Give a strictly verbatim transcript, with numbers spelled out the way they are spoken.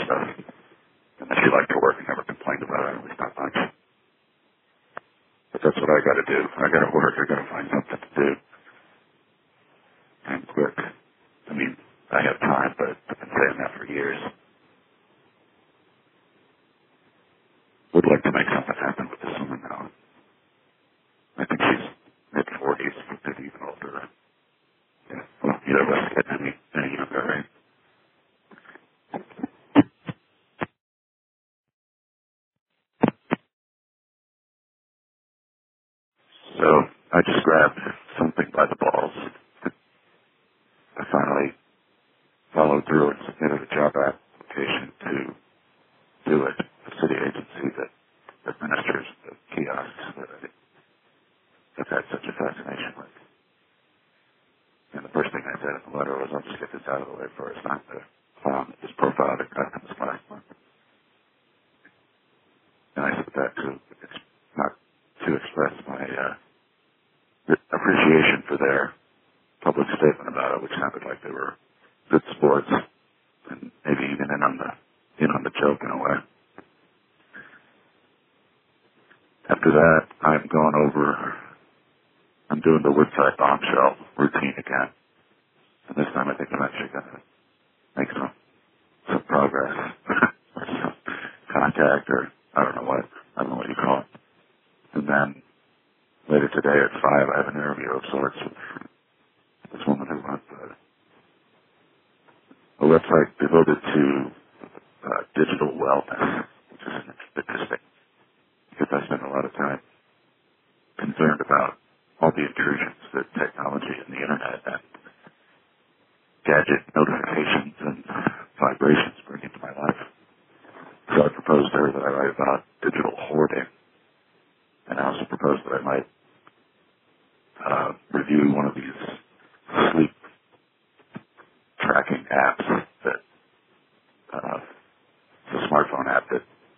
stuff. And she liked her work and never complained about it, at least not much. But that's what I got to do. I got to work. I got to find something to do. And quick. I mean, I have time, but I've been saying that for years. Would like to make something happen with this woman now. I think she's mid-forties, maybe even older. Yeah. Well, you know, less getting any, any younger, right? So I just grabbed something by the balls. I finally followed through and submitted a job application to do it, the city agency that administers the kiosks that I've had such a fascination with. And the first thing I said in the letter was, I'll just get this out of the way first, not the um, this profile that got in this last one. And I said that to, it's not to express my uh, appreciation for their public statement about it, which sounded like they were good sports and maybe even in on the in on the joke in a way. After that, I'm going over, I'm doing the Woodside bombshell routine again. And this time I think I'm actually going to make some, some progress or some contact or I don't know what, I don't know what you call it. And then later today at five, I have an interview of sorts with this woman who runs a, a website devoted to uh, digital wellness, which is interesting because I spend a lot of time concerned about all the intrusions that technology and the internet and gadget notifications and vibrations bring into my life. So I proposed to her that I write about digital hoarding, and I also proposed that I might uh, review one of these sleep tracking apps that uh, it's a smartphone app that